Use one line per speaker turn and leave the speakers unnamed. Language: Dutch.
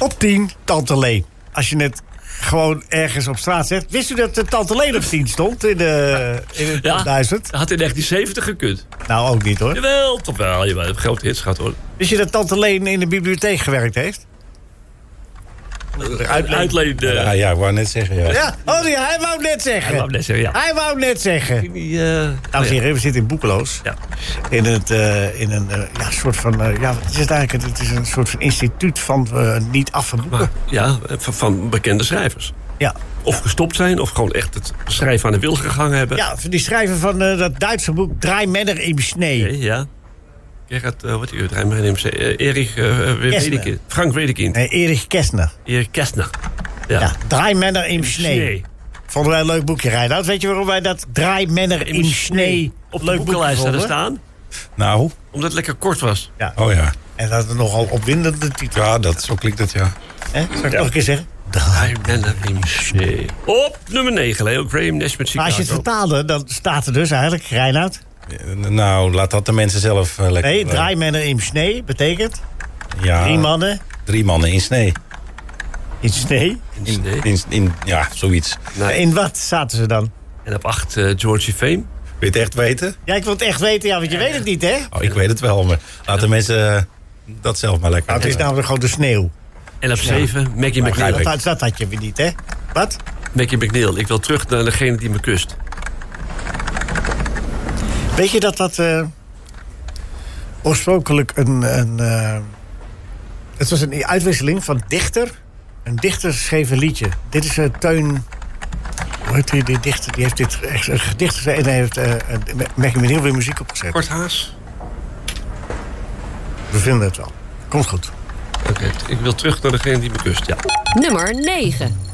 Op 10, Tante Leen. Als je het gewoon ergens op straat zegt. Wist u dat Tante Leen op 10 stond in het 1000?
Had in 1970 gekund.
Nou, ook niet hoor.
Jawel, toch wel. Je hebt grote hits gehad hoor.
Wist je dat Tante Leen in de bibliotheek gewerkt heeft?
Uitleen.
Ja, ik wou net zeggen, ja.
Ja, hij wou net zeggen. Hij wou net zeggen. Dames en heren, we zitten in Boekeloos.
Ja.
In een soort van... wat is het eigenlijk? Het is een soort van instituut van niet af van boeken.
Van bekende schrijvers.
Ja.
Of gestopt zijn, of gewoon echt het schrijven aan de wil gegangen hebben.
Ja, die schrijver van dat Duitse boek Drei Männer im Schnee.
Okay, ja. Drei Männer im Schnee. Erich Wedekind. Frank Wedekind.
Nee, Erich Kästner.
Erich Kästner. Ja.
Drei Männer im Schnee. Vonden wij een leuk boekje, Reinoud. Weet je waarom wij dat Drei Männer im Schnee
op de boekenlijst hadden staan?
Nou?
Omdat het lekker kort was.
Ja.
Oh ja.
En dat het nogal opwindende titel.
Ja, zo klinkt het, ja.
Zal ik nog een keer zeggen?
Drei Männer im Schnee. Op nummer 9, Leo Graham Nash met Chicago.
Maar als je het vertaalde, dan staat er dus eigenlijk, Reinoud...
Nou, laat dat de mensen zelf lekker...
Nee, Drei Männer im Schnee betekent...
Ja,
3 mannen...
3 mannen in snee.
In snee?
Ja, zoiets.
Nou,
in wat zaten ze dan?
En op 8 Georgie Fame.
Wil je het echt weten?
Ja, ik wil het echt weten, want je weet het niet, hè?
Oh, ik weet het wel, maar laat de mensen dat zelf maar lekker...
Nou, het is namelijk gewoon de sneeuw.
En op 7 Maggie McNeil.
Dat had je weer niet, hè? Wat?
Maggie McNeil. Ik wil terug naar degene die me kust.
Weet je dat oorspronkelijk het was een uitwisseling van dichter. Een dichter schreef een liedje. Dit is Teun... Hoe heet die dichter? Die heeft dit een gedicht geschreven en hij heeft Maggie McNeil weer muziek opgezet.
Kort Haas.
We vinden het wel. Komt goed.
Oké, ik wil terug naar degene die me kust, ja.
Nummer 9.